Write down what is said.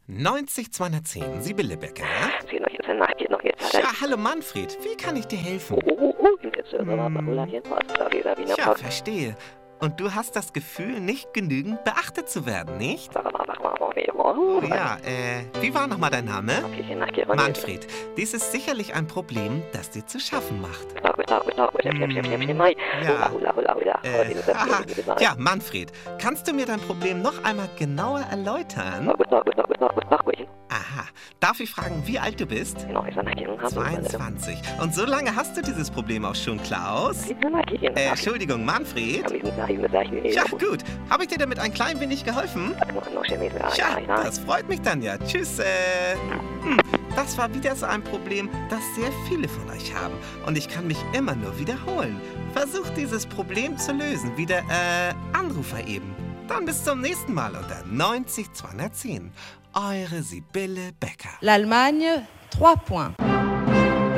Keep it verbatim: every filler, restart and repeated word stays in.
neunzig zweihundertzehn, Sibylle Becker. Geht noch jetzt, nach, geht noch jetzt. Ja, hallo Manfred, wie kann ich dir helfen? Oh, oh, oh, jetzt, hm. Ja, verstehe. Und du hast das Gefühl, nicht genügend beachtet zu werden, nicht? Oh ja, äh, wie war nochmal dein Name? Manfred, dies ist sicherlich ein Problem, das dir zu schaffen macht. Hm, ja. Äh, aha. Ja, Manfred, kannst du mir dein Problem noch einmal genauer erläutern? Aha, darf ich fragen, wie alt du bist? zweiundzwanzig. Und so lange hast du dieses Problem auch schon, Klaus? Äh, Entschuldigung, Manfred? Ja, gut. Habe ich dir damit ein klein wenig geholfen? Ja, das freut mich dann ja. Tschüss, äh... Hm, das war wieder so ein Problem, das sehr viele von euch haben. Und ich kann mich immer nur wiederholen. Versucht dieses Problem zu lösen. Wieder, äh, Anrufer eben. Dann bis zum nächsten Mal unter neunzig zweihundertzehn. Eure Sibylle Becker. L'Allemagne, trois points.